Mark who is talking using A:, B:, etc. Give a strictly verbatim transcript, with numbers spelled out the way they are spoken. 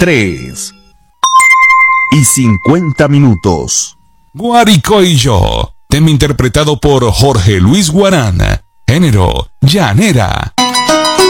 A: tres y cincuenta minutos.
B: Guárico y yo, tema interpretado por Jorge Luis Guarán, género llanera.